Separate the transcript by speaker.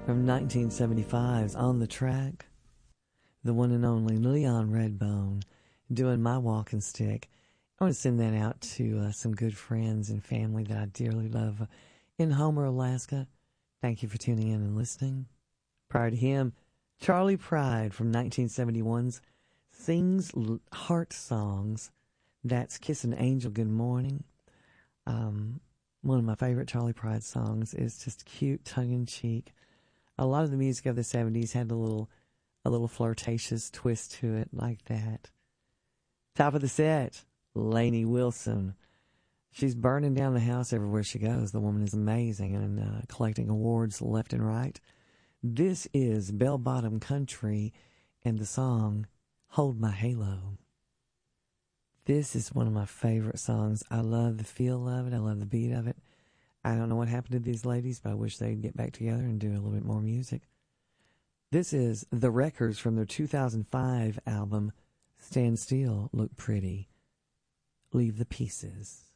Speaker 1: from 1975's On the Track. The one and only Leon Redbone doing My Walking Stick. I want to send that out to some good friends and family that I dearly love in Homer, Alaska. Thank you for tuning in and listening. Prior to him, Charlie Pride from 1971's Sings Heart Songs. That's Kiss an Angel Good Morning. One of my favorite Charlie Pride songs is just cute, tongue-in-cheek. A lot of the music of the 70s had a little flirtatious twist to it like that. Top of the set, Lainey Wilson. She's burning down the house everywhere she goes. The woman is amazing and collecting awards left and right. This is Bell Bottom Country and the song Hold My Halo. This is one of my favorite songs. I love the feel of it. I love the beat of it. I don't know what happened to these ladies, but I wish they'd get back together and do a little bit more music. This is The Wreckers from their 2005 album, Stand Still, Look Pretty, Leave the Pieces.